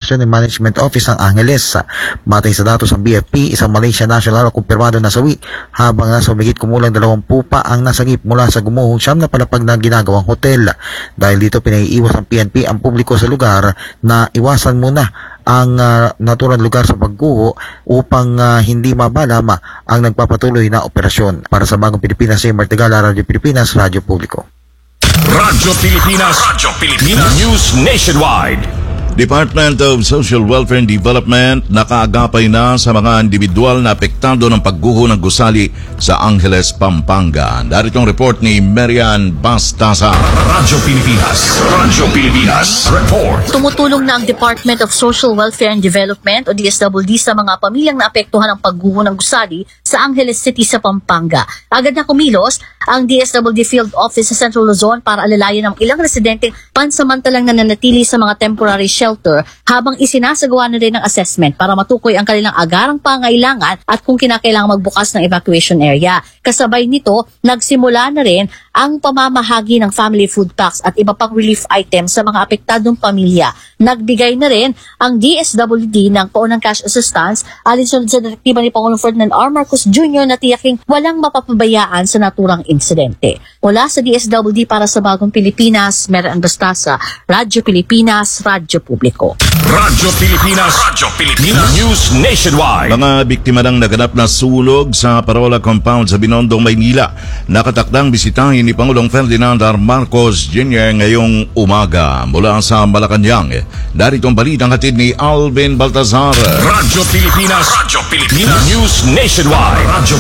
Operation and Management Office ng Angeles. Matay sa datos ng BFP, isang Malaysian national ang kumpirmado nasawi, habang nasa umigit kumulang 20 pa ang nasagip mula sa gumuhong siyam na palapag na ginagawang hotel. Dahil dito pinaiiwas ng PNP ang publiko sa lugar na iwasan muna ang naturang lugar sa pagguho upang hindi mabalama ang nagpapatuloy na operasyon. Para sa Bagong Pilipinas, si Martigala, Radyo Pilipinas, Radyo Publiko. Radyo Pilipinas, News Nationwide. Department of Social Welfare and Development nakaagapay na sa mga individual na apektado ng pagguho ng gusali sa Angeles, Pampanga. Darito ang report ni Marian Bastasa. Radyo Pilipinas, report. Tumutulong na ang Department of Social Welfare and Development o DSWD sa mga pamilyang naapektuhan ng pagguho ng gusali sa Angeles City sa Pampanga. Agad na kumilos ang DSWD Field Office sa Central Luzon para alalayan ang ilang residente pansamantalang nananatili sa mga temporary shelter habang isinasagawa na rin ang assessment para matukoy ang kanilang agarang pangailangan at kung kinakailangan magbukas ng evacuation area. Kasabay nito, nagsimula na rin ang pamamahagi ng family food packs at iba pang relief items sa mga apektadong pamilya. Nagbigay na rin ang DSWD ng paunang cash assistance alinsunod sa direktiba ni Pangulong Ferdinand R. Marcos Jr. na tiyaking walang mapapabayaan sa naturang insidente. Mula sa DSWD para sa Bagong Pilipinas, Marian Bastasa, Radyo Pilipinas, Radyo Publiko. Radyo Pilipinas, News Nationwide. Mga biktima ng naganap na sunog sa Parola Compound sa Binondo, Maynila, nakatakdang bisitahin ni Pangulong Ferdinand R. Marcos Jr. ngayong umaga mula sa Malacanang. Darito ang balitang hatid ni Alvin Baltazar. Radyo Pilipinas, News Nationwide. Radyo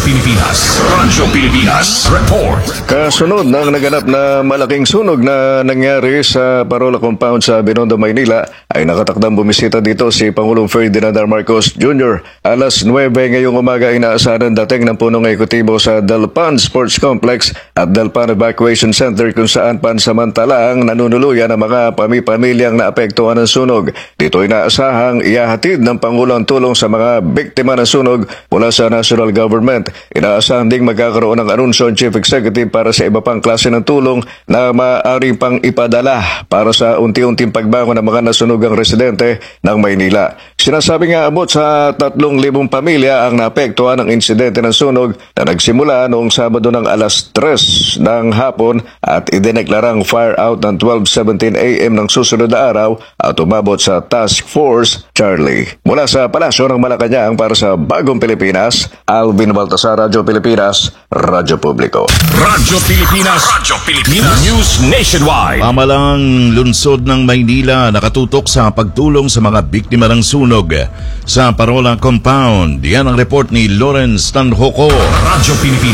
Pilipinas, report. Kasunod ng naganap na malaking sunog na nangyari sa Parola Compound sa Binondo, Maynila, ay nakatakdang bumisita dito si Pangulong Ferdinand R. Marcos Jr. Alas 9 ngayong umaga ay inaasahan dating ng punong ekutibo sa Delpan Sports Complex at Delpan Evacuation Center kung saan pansamantalang nanunuluyan ang mga pamilyang naapektuhan ng sunog. Dito ay inaasahang ihahatid ng Pangulo ang tulong sa mga biktima ng sunog mula sa national government. Inaasahan ding magkakaroon ng anunsyo ang Chief Executive para sa iba pang klase ng tulong na maaaring pang ipadala para sa unti-unting pagbangon ng mga nasunugang residente ng Maynila. Sinasabi nga abot sa 3,000 pamilya ang naapektuhan ng insidente ng sunog na nagsimula noong Sabado ng alas 3 ng hapon at idineklarang fire out ng 12:17 a.m. ng susunod na araw at umabot sa Task Force Charlie. Mula sa Palasyo ng Malacanang para sa Bagong Pilipinas, Alvin Baltasar, Radyo Pilipinas, Radyo Publiko. Radyo Pilipinas, News Nationwide. Pamalang lungsod ng Maynila nakatutok sa pagtulong sa mga biktima ng sunog sa Parola Compound. Yan ang report ni Lawrence Tanhoco. Radyo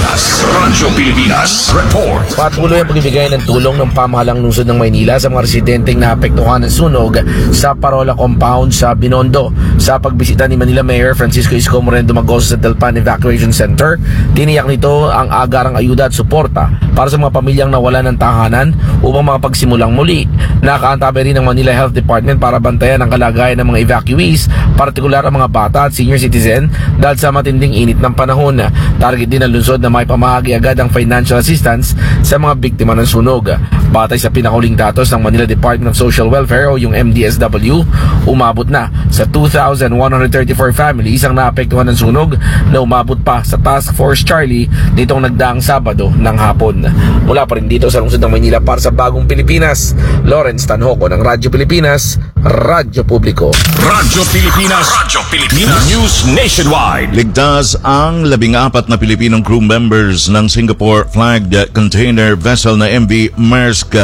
Pilipinas, report. Patuloy ang pagbibigay ng tulong ng pamahalang lungsod ng Maynila sa mga residenteng naapektuhan ng sunog sa Parola Compound sa Binondo. Sa pagbisita ni Manila Mayor Francisco Isko Moreno Dumagoso sa Delpan Evacuation Center, tiniyak nito ang agarang ayuda at suporta para sa mga pamilyang nawalan ng tahanan upang makapagsimulang muli. Nakaantabi rin ng Manila Health Department para bantayan ang kalagayan ng mga evacuees, partikular ang mga bata at senior citizen dahil sa matinding init ng panahon. Target din ng lungsod na may pamahagi agad ang financial assistance sa mga biktima ng sunog. Batay sa pinakuling datos ng Manila Department of Social Welfare o yung MDSW, umabot na sa 2,134 families ang naapektuhan ng sunog na umabot pa sa Task Force Charlie nitong nagdaang Sabado ng hapon. Mula pa rin dito sa lungsod ng Maynila para sa Bagong Pilipinas, Lawrence Tanhoco ng Radyo Pilipinas, Radyo Publiko. Radyo Pilipinas, News Nationwide. Ligtas ang 14 na Pilipinong crew members ng Singapore-flagged container vessel na MV Maersk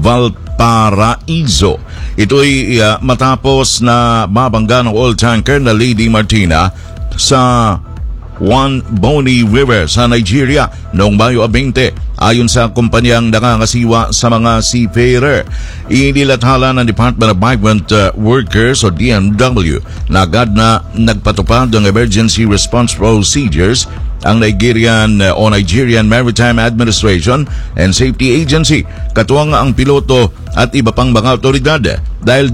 Valparaiso. Ito'y matapos na mabangga ng oil tanker na Lady Martina sa One Boni River sa Nigeria noong Mayo 20. Ayon sa kumpanyang nakangasiwa sa mga seafarer, inilathala ng Department of Migrant Workers o DMW na agad na nagpatupad ng emergency response procedures ang Nigerian Maritime Administration and Safety Agency, katuwang ang piloto at iba pang mga otoridad. Dahil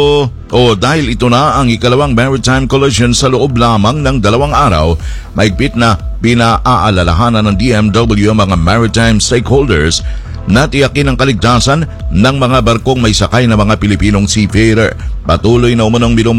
ito na ang ikalawang maritime collision sa loob lamang ng 2 araw, mahigpit na pinaaalalahanan ng DMW ang mga maritime stakeholders na tiyakin ang kaligtasan ng mga barkong may sakay na mga Pilipinong seafarer. Patuloy na umunong